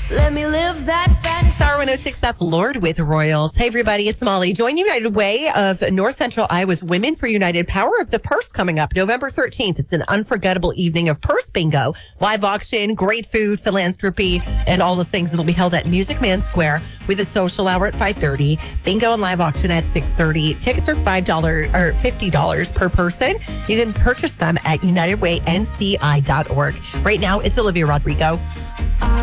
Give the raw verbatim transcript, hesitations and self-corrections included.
Let me live that fantasy. Star one oh six, that's Lord with Royals. Hey, everybody, it's Molly. Join United Way of North Central Iowa's Women for United Power of the Purse coming up November thirteenth. It's an unforgettable evening of purse bingo, live auction, great food, philanthropy, and all the things. It'll be held at Music Man Square with a social hour at five thirty, bingo and live auction at six thirty. Tickets are five dollars or fifty dollars per person. You can purchase them at united way n c i dot org. Right now, it's Olivia Rodrigo.